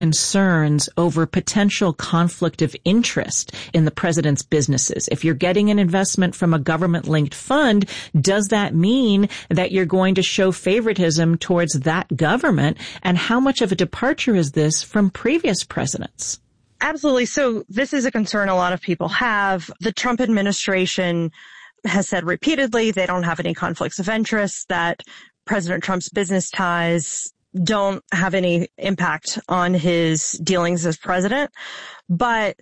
concerns over potential conflict of interest in the president's businesses. If you're getting an investment from a government-linked fund, does that mean that you're going to show favoritism towards that government? And how much of a departure is this from previous presidents? Absolutely. So this is a concern a lot of people have. The Trump administration has said repeatedly they don't have any conflicts of interest, that President Trump's business ties don't have any impact on his dealings as president. But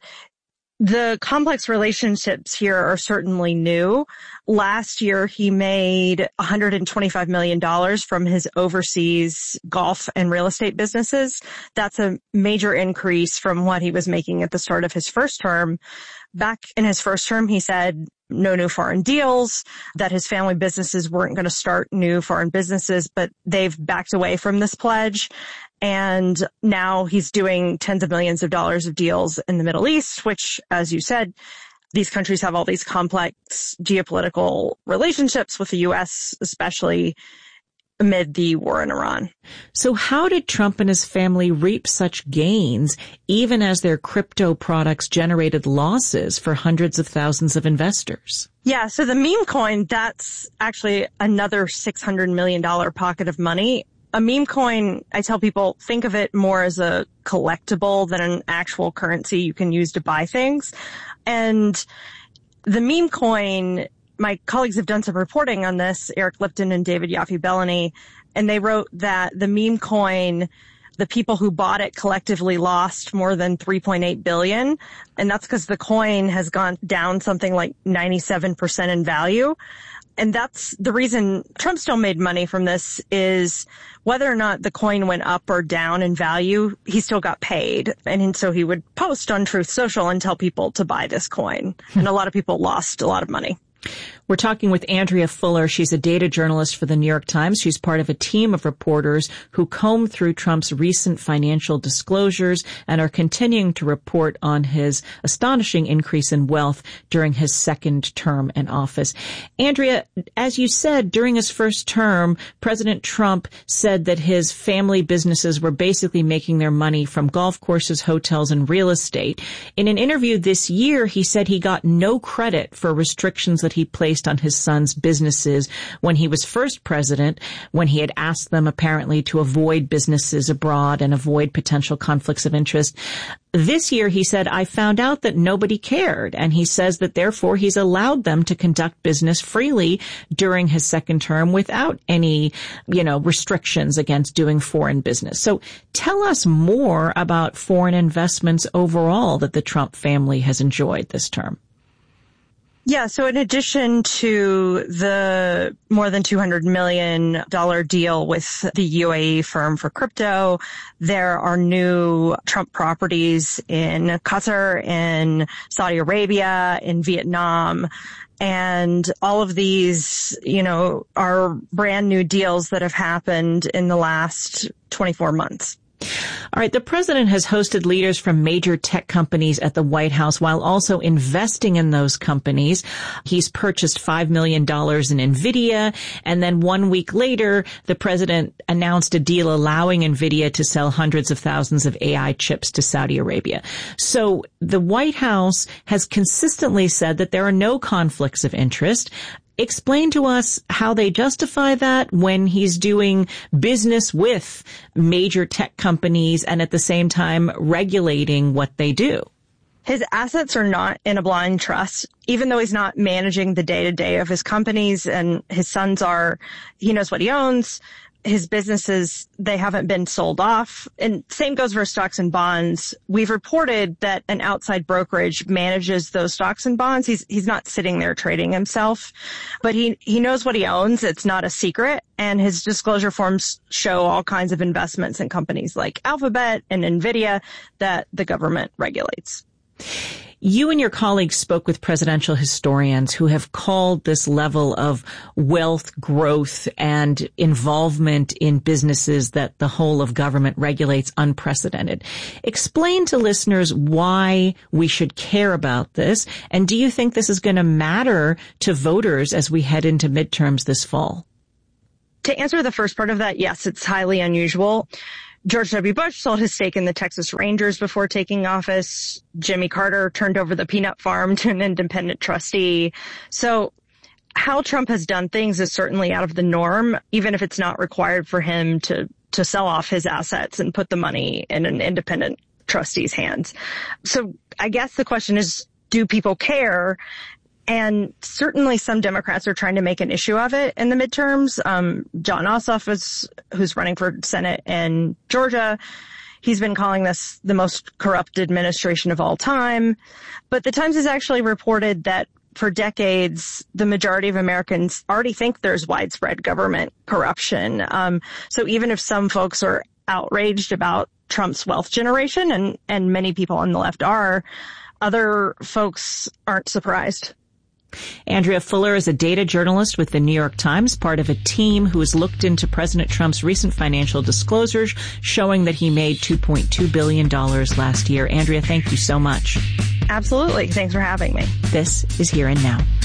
the complex relationships here are certainly new. Last year, he made $125 million from his overseas golf and real estate businesses. That's a major increase from what he was making at the start of his first term. Back in his first term, he said no new foreign deals, that his family businesses weren't going to start new foreign businesses, but they've backed away from this pledge. And now he's doing tens of millions of dollars of deals in the Middle East, which, as you said, these countries have all these complex geopolitical relationships with the U.S., especially amid the war in Iran. So how did Trump and his family reap such gains, even as their crypto products generated losses for hundreds of thousands of investors? Yeah, so the meme coin, that's actually another $600 million pocket of money. A meme coin, I tell people, think of it more as a collectible than an actual currency you can use to buy things. And the meme coin, my colleagues have done some reporting on this, Eric Lipton and David Yaffe-Bellany, and they wrote that the meme coin, the people who bought it collectively lost more than $3.8 billion. And that's because the coin has gone down something like 97% in value. And that's the reason Trump still made money from this, is whether or not the coin went up or down in value, he still got paid. And so he would post on Truth Social and tell people to buy this coin. And a lot of people lost a lot of money. We're talking with Andrea Fuller. She's a data journalist for the New York Times. She's part of a team of reporters who comb through Trump's recent financial disclosures and are continuing to report on his astonishing increase in wealth during his second term in office. Andrea, as you said, during his first term, President Trump said that his family businesses were basically making their money from golf courses, hotels, and real estate. In an interview this year, he said he got no credit for restrictions that he placed on his son's businesses when he was first president, when he had asked them apparently to avoid businesses abroad and avoid potential conflicts of interest. This year, he said, I found out that nobody cared. And he says that therefore he's allowed them to conduct business freely during his second term without any, restrictions against doing foreign business. So tell us more about foreign investments overall that the Trump family has enjoyed this term. Yeah, so in addition to the more than $200 million deal with the UAE firm for crypto, there are new Trump properties in Qatar, in Saudi Arabia, in Vietnam. And all of these, are brand new deals that have happened in the last 24 months. All right. The president has hosted leaders from major tech companies at the White House while also investing in those companies. He's purchased $5 million in NVIDIA. And then 1 week later, the president announced a deal allowing NVIDIA to sell hundreds of thousands of AI chips to Saudi Arabia. So the White House has consistently said that there are no conflicts of interest. Explain to us how they justify that when he's doing business with major tech companies and at the same time regulating what they do. His assets are not in a blind trust, even though he's not managing the day-to-day of his companies, and his sons are, he knows what he owns. His businesses, they haven't been sold off. And same goes for stocks and bonds. We've reported that an outside brokerage manages those stocks and bonds. He's not sitting there trading himself, but he knows what he owns. It's not a secret. And his disclosure forms show all kinds of investments in companies like Alphabet and NVIDIA that the government regulates. You and your colleagues spoke with presidential historians who have called this level of wealth growth and involvement in businesses that the whole of government regulates unprecedented. Explain to listeners why we should care about this, and do you think this is going to matter to voters as we head into midterms this fall? To answer the first part of that, yes, it's highly unusual. George W. Bush sold his stake in the Texas Rangers before taking office. Jimmy Carter turned over the peanut farm to an independent trustee. So how Trump has done things is certainly out of the norm, even if it's not required for him to sell off his assets and put the money in an independent trustee's hands. So I guess the question is, do people care? And certainly some Democrats are trying to make an issue of it in the midterms. Jon Ossoff, who's running for Senate in Georgia, he's been calling this the most corrupt administration of all time. But the Times has actually reported that for decades, the majority of Americans already think there's widespread government corruption. So even if some folks are outraged about Trump's wealth generation, and many people on the left are, other folks aren't surprised. Andrea Fuller is a data journalist with the New York Times, part of a team who has looked into President Trump's recent financial disclosures showing that he made $2.2 billion last year. Andrea, thank you so much. Absolutely. Thanks for having me. This is Here and Now.